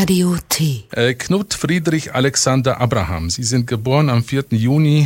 Radio T. Knut Friedrich Alexander Abraham. Sie sind geboren am 4. Juni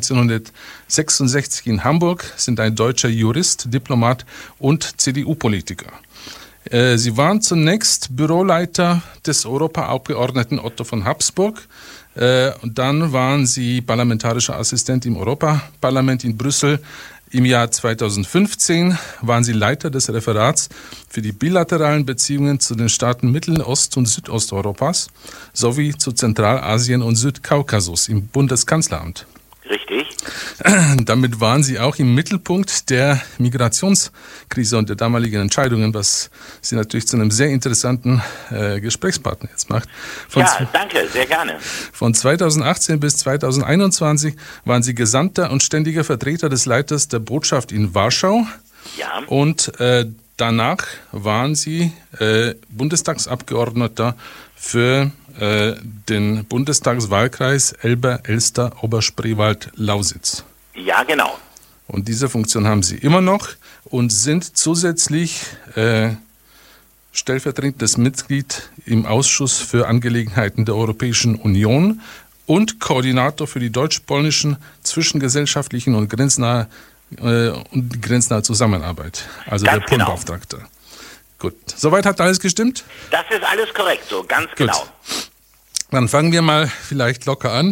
1966 in Hamburg, sind ein deutscher Jurist, Diplomat und CDU-Politiker. Sie waren zunächst Büroleiter des Europaabgeordneten Otto von Habsburg. Und dann waren Sie parlamentarischer Assistent im Europaparlament in Brüssel. Im Jahr 2015 waren Sie Leiter des Referats für die bilateralen Beziehungen zu den Staaten Mittelost- und Südosteuropas sowie zu Zentralasien und Südkaukasus im Bundeskanzleramt. Richtig. Damit waren Sie auch im Mittelpunkt der Migrationskrise und der damaligen Entscheidungen, was Sie natürlich zu einem sehr interessanten Gesprächspartner jetzt macht. Danke, sehr gerne. Von 2018 bis 2021 waren Sie Gesandter und ständiger Vertreter des Leiters der Botschaft in Warschau. Ja. Und danach waren Sie Bundestagsabgeordneter für den Bundestagswahlkreis Elbe-Elster-Oberspreewald-Lausitz. Ja, genau. Und diese Funktion haben Sie immer noch und sind zusätzlich stellvertretendes Mitglied im Ausschuss für Angelegenheiten der Europäischen Union und Koordinator für die deutsch-polnischen zwischengesellschaftlichen und grenznahe Zusammenarbeit, also ganz der Polenbeauftragte. Genau. Gut, soweit hat alles gestimmt? Das ist alles korrekt, so ganz genau. Dann fangen wir mal vielleicht locker an.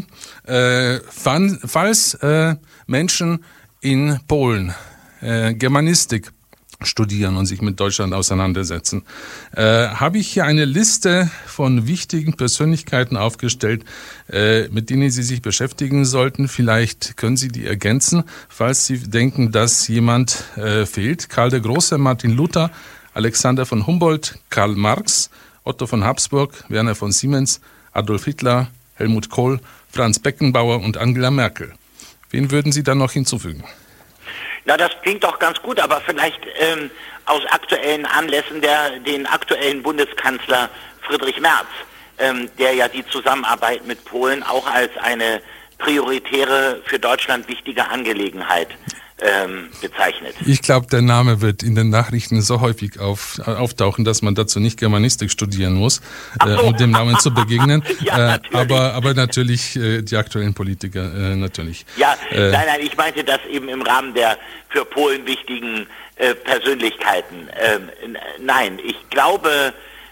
Falls Menschen in Polen Germanistik studieren und sich mit Deutschland auseinandersetzen, habe ich hier eine Liste von wichtigen Persönlichkeiten aufgestellt, mit denen Sie sich beschäftigen sollten. Vielleicht können Sie die ergänzen, falls Sie denken, dass jemand fehlt. Karl der Große, Martin Luther, Alexander von Humboldt, Karl Marx, Otto von Habsburg, Werner von Siemens, Adolf Hitler, Helmut Kohl, Franz Beckenbauer und Angela Merkel. Wen würden Sie dann noch hinzufügen? Na, das klingt doch ganz gut, aber vielleicht aus aktuellen Anlässen den aktuellen Bundeskanzler Friedrich Merz, der ja die Zusammenarbeit mit Polen auch als eine prioritäre, für Deutschland wichtige Angelegenheit bezeichnet. Ich glaube, der Name wird in den Nachrichten so häufig auftauchen, dass man dazu nicht Germanistik studieren muss, um dem Namen zu begegnen. Ja, aber natürlich die aktuellen Politiker natürlich. Ja, nein, ich meinte das eben im Rahmen der für Polen wichtigen Persönlichkeiten. Nein, ich glaube,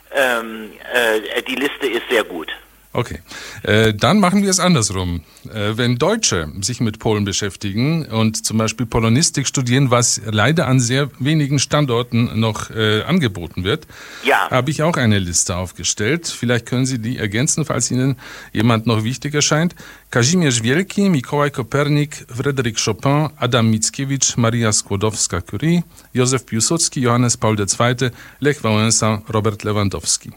die Liste ist sehr gut. Okay, dann machen wir es andersrum. Wenn Deutsche sich mit Polen beschäftigen und zum Beispiel Polonistik studieren, was leider an sehr wenigen Standorten noch angeboten wird, habe ich auch eine Liste aufgestellt. Vielleicht können Sie die ergänzen, falls Ihnen jemand noch wichtig erscheint. Kazimierz Wielki, Mikołaj Kopernik, Fryderyk Chopin, Adam Mickiewicz, Maria Skłodowska-Curie, Józef Piłsudski, Johannes Paul II., Lech Wałęsa, Robert Lewandowski.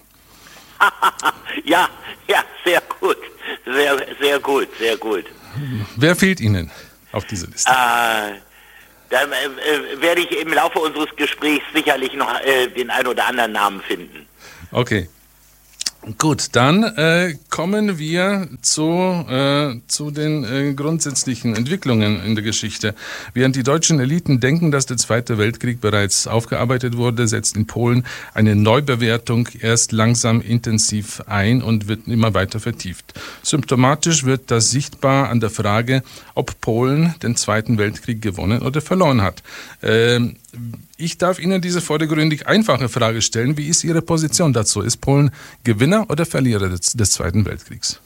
Ja, sehr gut. Sehr gut. Wer fehlt Ihnen auf dieser Liste? Dann werde ich im Laufe unseres Gesprächs sicherlich noch den einen oder anderen Namen finden. Okay. Gut, dann kommen wir zu den grundsätzlichen Entwicklungen in der Geschichte. Während die deutschen Eliten denken, dass der Zweite Weltkrieg bereits aufgearbeitet wurde, setzt in Polen eine Neubewertung erst langsam intensiv ein und wird immer weiter vertieft. Symptomatisch wird das sichtbar an der Frage, ob Polen den Zweiten Weltkrieg gewonnen oder verloren hat. Ich darf Ihnen diese vordergründig einfache Frage stellen. Wie ist Ihre Position dazu? Ist Polen Gewinner oder Verlierer des Zweiten Weltkriegs?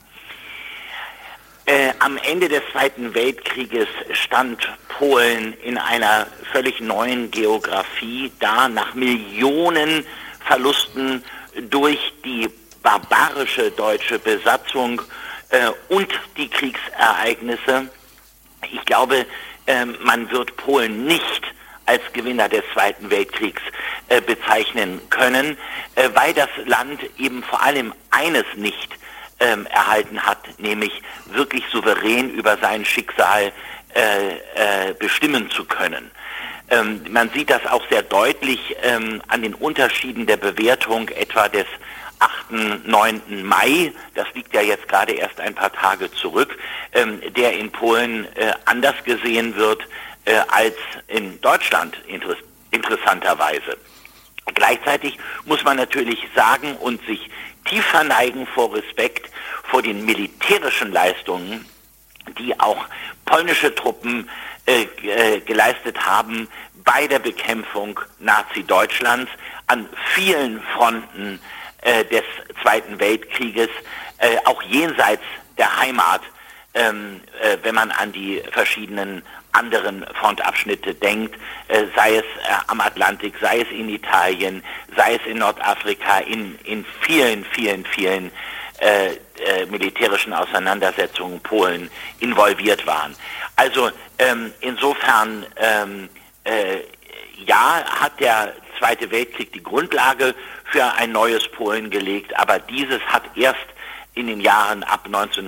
Am Ende des Zweiten Weltkrieges stand Polen in einer völlig neuen Geografie da, nach Millionen Verlusten durch die barbarische deutsche Besatzung und die Kriegsereignisse. Ich glaube, man wird Polen nicht als Gewinner des Zweiten Weltkriegs bezeichnen können, weil das Land eben vor allem eines nicht erhalten hat, nämlich wirklich souverän über sein Schicksal bestimmen zu können. Man sieht das auch sehr deutlich an den Unterschieden der Bewertung etwa des 8., 9. Mai, das liegt ja jetzt gerade erst ein paar Tage zurück, der in Polen anders gesehen wird als in Deutschland interessanterweise. Gleichzeitig muss man natürlich sagen und sich tief verneigen vor Respekt vor den militärischen Leistungen, die auch polnische Truppen geleistet haben bei der Bekämpfung Nazi-Deutschlands an vielen Fronten des Zweiten Weltkrieges, auch jenseits der Heimat, wenn man an die verschiedenen anderen Frontabschnitte denkt, sei es am Atlantik, sei es in Italien, sei es in Nordafrika, in vielen militärischen Auseinandersetzungen Polen involviert waren. Also insofern ja, hat der Zweite Weltkrieg die Grundlage für ein neues Polen gelegt, aber dieses hat erst in den Jahren ab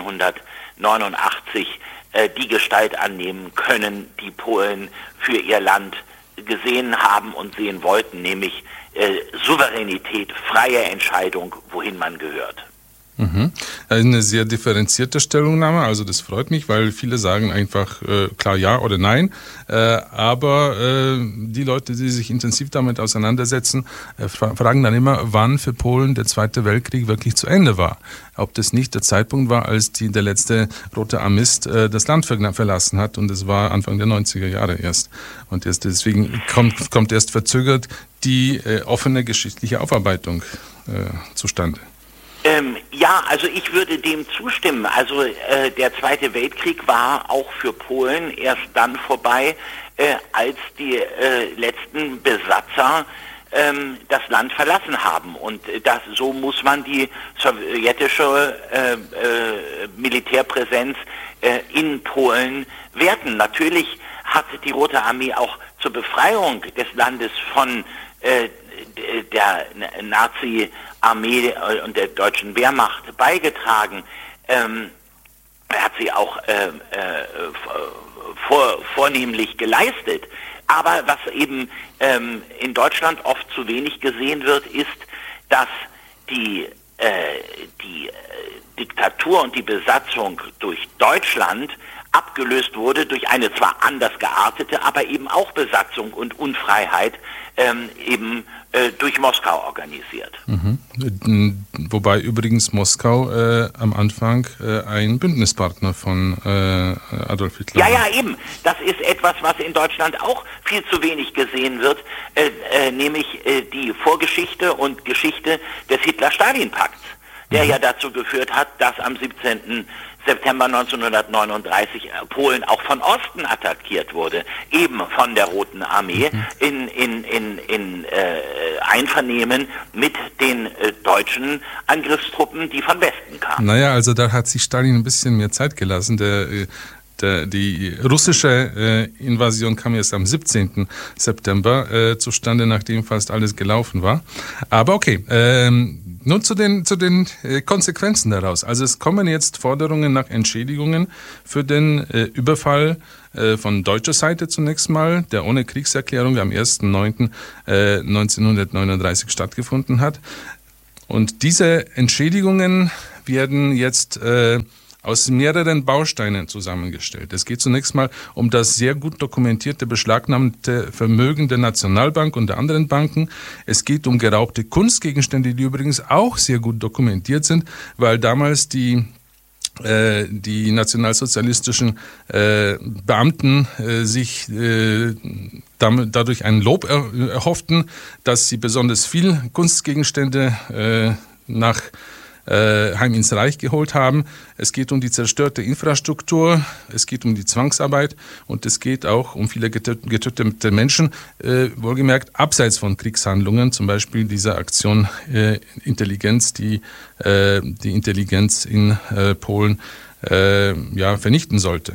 1989 die Gestalt annehmen können, die Polen für ihr Land gesehen haben und sehen wollten, nämlich Souveränität, freie Entscheidung, wohin man gehört. Eine sehr differenzierte Stellungnahme, also das freut mich, weil viele sagen einfach klar ja oder nein, aber die Leute, die sich intensiv damit auseinandersetzen, fragen dann immer, wann für Polen der Zweite Weltkrieg wirklich zu Ende war. Ob das nicht der Zeitpunkt war, als der letzte rote Armist das Land verlassen hat, und es war Anfang der 90er Jahre erst. Und deswegen kommt erst verzögert die offene geschichtliche Aufarbeitung zustande. Ja, also ich würde dem zustimmen. Also der Zweite Weltkrieg war auch für Polen erst dann vorbei, als die letzten Besatzer das Land verlassen haben. Und so muss man die sowjetische Militärpräsenz in Polen werten. Natürlich hat die Rote Armee auch zur Befreiung des Landes von der Nazi-Armee und der deutschen Wehrmacht beigetragen. Hat sie auch vornehmlich geleistet. Aber was eben in Deutschland oft zu wenig gesehen wird, ist, dass die Diktatur und die Besatzung durch Deutschland abgelöst wurde durch eine zwar anders geartete, aber eben auch Besatzung und Unfreiheit eben durch Moskau organisiert. Wobei übrigens Moskau am Anfang ein Bündnispartner von Adolf Hitler war. Ja, eben. Das ist etwas, was in Deutschland auch viel zu wenig gesehen wird, nämlich die Vorgeschichte und Geschichte des Hitler-Stalin-Pakts, der ja dazu geführt hat, dass am 17. September 1939 Polen auch von Osten attackiert wurde, eben von der Roten Armee in Einvernehmen mit den deutschen Angriffstruppen, die von Westen kamen. Naja, also da hat sich Stalin ein bisschen mehr Zeit gelassen. Die russische Invasion kam erst am 17. September zustande, nachdem fast alles gelaufen war. Aber okay, nun zu den Konsequenzen daraus. Also es kommen jetzt Forderungen nach Entschädigungen für den Überfall von deutscher Seite zunächst mal, der ohne Kriegserklärung am 1.9.1939 stattgefunden hat. Und diese Entschädigungen werden jetzt aus mehreren Bausteinen zusammengestellt. Es geht zunächst mal um das sehr gut dokumentierte beschlagnahmte Vermögen der Nationalbank und der anderen Banken. Es geht um geraubte Kunstgegenstände, die übrigens auch sehr gut dokumentiert sind, weil damals die nationalsozialistischen Beamten sich dadurch ein Lob erhofften, dass sie besonders viel Kunstgegenstände nach heim ins Reich geholt haben. Es geht um die zerstörte Infrastruktur, es geht um die Zwangsarbeit und es geht auch um viele getötete Menschen, wohlgemerkt abseits von Kriegshandlungen, zum Beispiel dieser Aktion Intelligenz, die Intelligenz in Polen vernichten sollte.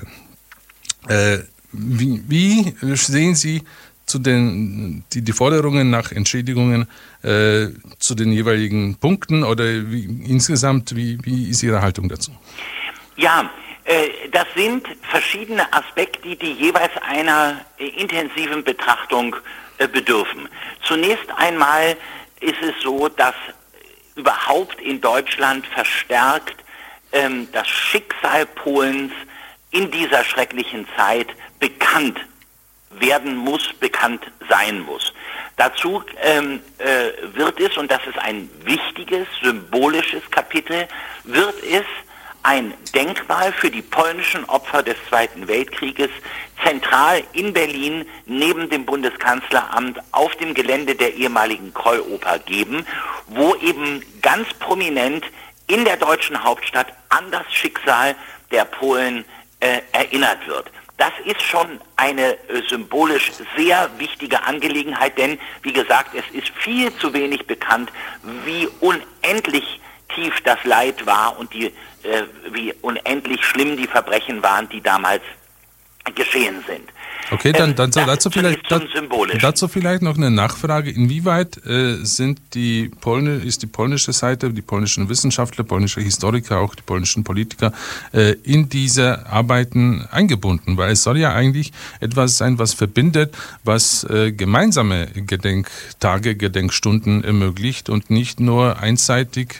Wie sehen Sie die Forderungen nach Entschädigungen zu den jeweiligen Punkten oder insgesamt, wie ist Ihre Haltung dazu? Ja, das sind verschiedene Aspekte, die jeweils einer intensiven Betrachtung bedürfen. Zunächst einmal ist es so, dass überhaupt in Deutschland verstärkt das Schicksal Polens in dieser schrecklichen Zeit bekannt werden muss, bekannt sein muss. Dazu wird es, und das ist ein wichtiges, symbolisches Kapitel, wird es ein Denkmal für die polnischen Opfer des Zweiten Weltkrieges zentral in Berlin neben dem Bundeskanzleramt auf dem Gelände der ehemaligen Kroll-Oper geben, wo eben ganz prominent in der deutschen Hauptstadt an das Schicksal der Polen erinnert wird. Das ist schon eine symbolisch sehr wichtige Angelegenheit, denn, wie gesagt, es ist viel zu wenig bekannt, wie unendlich tief das Leid war und wie unendlich schlimm die Verbrechen waren, die damals geschehen sind. Okay, dann dazu vielleicht noch eine Nachfrage. Inwieweit ist die polnische Seite, die polnischen Wissenschaftler, polnische Historiker, auch die polnischen Politiker in diese Arbeiten eingebunden? Weil es soll ja eigentlich etwas sein, was verbindet, was gemeinsame Gedenktage, Gedenkstunden ermöglicht und nicht nur einseitig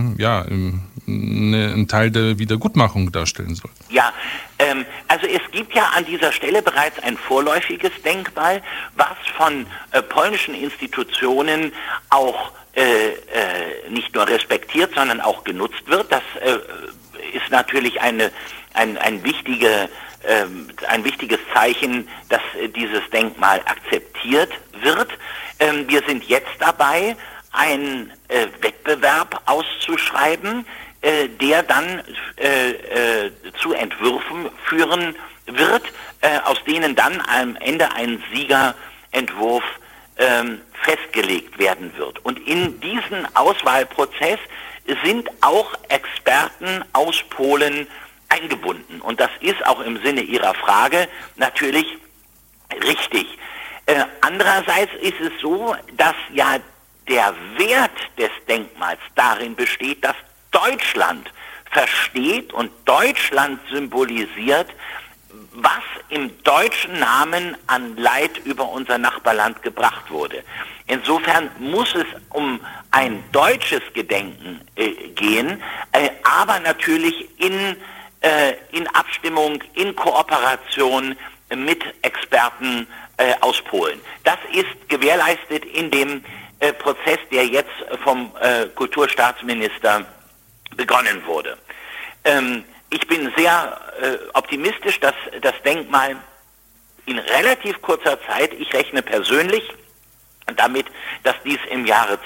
einen Teil der Wiedergutmachung darstellen soll. Ja, also es gibt ja an dieser Stelle bereits ein vorläufiges Denkmal, was von polnischen Institutionen auch nicht nur respektiert, sondern auch genutzt wird. Das ist natürlich ein wichtiges Zeichen, dass dieses Denkmal akzeptiert wird. Wir sind jetzt dabei, einen Wettbewerb auszuschreiben, der dann zu Entwürfen führen wird, aus denen dann am Ende ein Siegerentwurf festgelegt werden wird. Und in diesen Auswahlprozess sind auch Experten aus Polen eingebunden. Und das ist auch im Sinne Ihrer Frage natürlich richtig. Andererseits ist es so, dass ja der Wert des Denkmals darin besteht, dass Deutschland versteht und Deutschland symbolisiert, was im deutschen Namen an Leid über unser Nachbarland gebracht wurde. Insofern muss es um ein deutsches Gedenken gehen, aber natürlich in Abstimmung, in Kooperation mit Experten aus Polen. Das ist gewährleistet in dem Prozess, der jetzt vom Kulturstaatsminister begonnen wurde. Ich bin sehr optimistisch, dass das Denkmal in relativ kurzer Zeit, ich rechne persönlich damit, dass dies im Jahre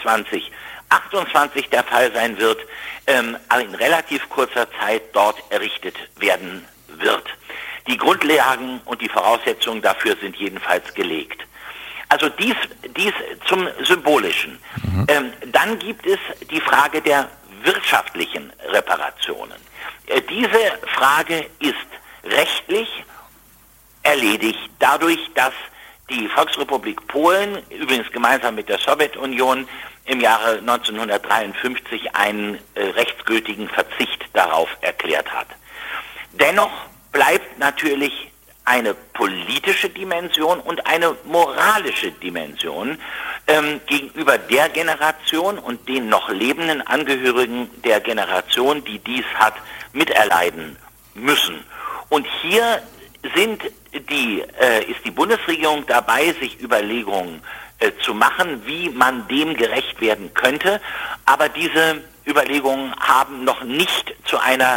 2028 der Fall sein wird, in relativ kurzer Zeit dort errichtet werden wird. Die Grundlagen und die Voraussetzungen dafür sind jedenfalls gelegt. Also dies zum Symbolischen. Dann gibt es die Frage der wirtschaftlichen Reparationen. Diese Frage ist rechtlich erledigt dadurch, dass die Volksrepublik Polen, übrigens gemeinsam mit der Sowjetunion, im Jahre 1953 einen rechtsgültigen Verzicht darauf erklärt hat. Dennoch bleibt natürlich eine politische Dimension und eine moralische Dimension gegenüber der Generation und den noch lebenden Angehörigen der Generation, die dies hat, miterleiden müssen. Und hier ist die Bundesregierung dabei, sich Überlegungen zu machen, wie man dem gerecht werden könnte. Aber diese Überlegungen haben noch nicht zu einer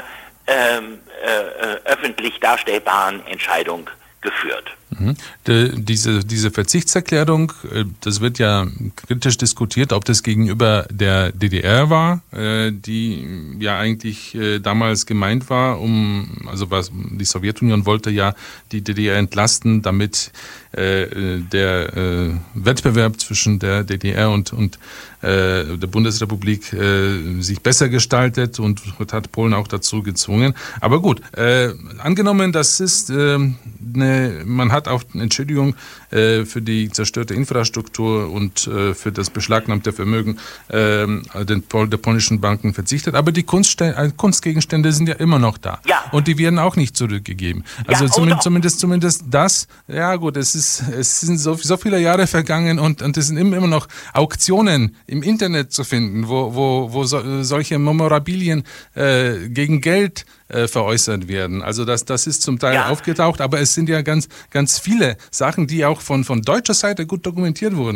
öffentlich darstellbaren Entscheidung geführt. Diese Verzichtserklärung, das wird ja kritisch diskutiert, ob das gegenüber der DDR war, die ja eigentlich damals gemeint war, die Sowjetunion wollte ja die DDR entlasten, damit der Wettbewerb zwischen der DDR und der Bundesrepublik sich besser gestaltet und hat Polen auch dazu gezwungen. Aber gut, angenommen, das ist man hat auch eine Entschädigung für die zerstörte Infrastruktur und für das beschlagnahmte Vermögen der polnischen Banken verzichtet. Aber die Kunstgegenstände sind ja immer noch da. Ja. Und die werden auch nicht zurückgegeben. Also ja, zumindest das, ja gut, es sind so viele Jahre vergangen und es sind immer noch Auktionen im Internet zu finden, wo solche Memorabilien gegen Geld veräußert werden. Also das ist zum Teil aufgetaucht, aber es sind ja ganz viele Sachen, die auch von deutscher Seite gut dokumentiert wurden.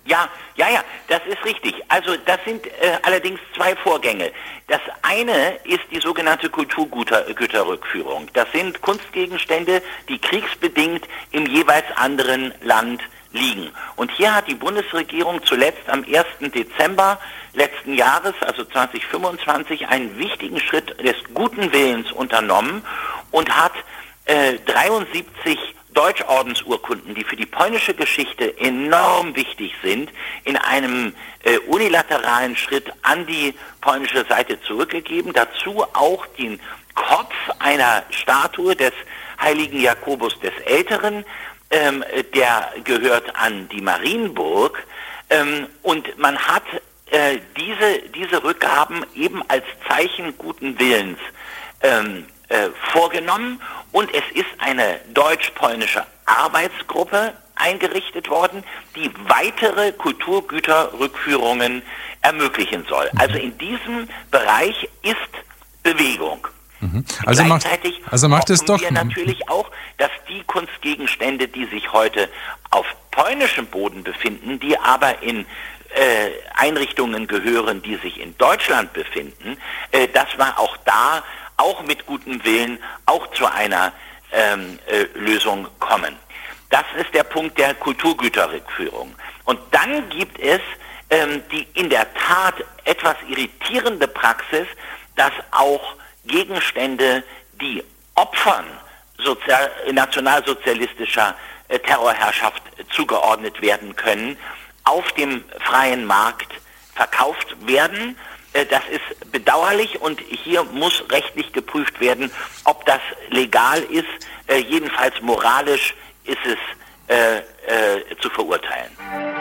Ja, das ist richtig. Also das sind allerdings zwei Vorgänge. Das eine ist die sogenannte Kulturgüterrückführung. Das sind Kunstgegenstände, die kriegsbedingt im jeweils anderen Land liegen. Und hier hat die Bundesregierung zuletzt am 1. Dezember letzten Jahres, also 2025, einen wichtigen Schritt des guten Willens unternommen und hat 73 Deutschordensurkunden, die für die polnische Geschichte enorm wichtig sind, in einem unilateralen Schritt an die polnische Seite zurückgegeben. Dazu auch den Kopf einer Statue des heiligen Jakobus des Älteren, der gehört an die Marienburg. Und man hat diese Rückgaben eben als Zeichen guten Willens vorgenommen, und es ist eine deutsch-polnische Arbeitsgruppe eingerichtet worden, die weitere Kulturgüterrückführungen ermöglichen soll. Also in diesem Bereich ist Bewegung. Also Gleichzeitig macht es doch wir natürlich auch, dass die Kunstgegenstände, die sich heute auf polnischem Boden befinden, die aber in Einrichtungen gehören, die sich in Deutschland befinden, dass man auch da auch mit gutem Willen auch zu einer Lösung kommen. Das ist der Punkt der Kulturgüterrückführung. Und dann gibt es die in der Tat etwas irritierende Praxis, dass auch Gegenstände, die Opfern nationalsozialistischer Terrorherrschaft zugeordnet werden können, auf dem freien Markt verkauft werden. Das ist bedauerlich, und hier muss rechtlich geprüft werden, ob das legal ist. Jedenfalls moralisch ist es zu verurteilen.